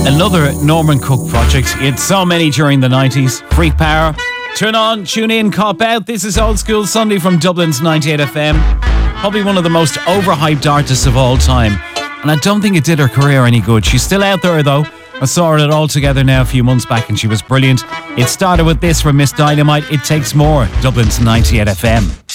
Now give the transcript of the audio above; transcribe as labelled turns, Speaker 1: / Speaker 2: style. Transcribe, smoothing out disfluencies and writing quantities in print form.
Speaker 1: Another Norman Cook project. He had so many during the 90s. Freak Power. Turn on, tune in, cop out. This is Old School Sunday from Dublin's 98 FM. Probably one of the most overhyped artists of all time. And I don't think it did her career any good. She's still out there though. I saw her at All Together now a few months back and she was brilliant. It started with this from Miss Dynamite. It Takes More. Dublin's 98 FM.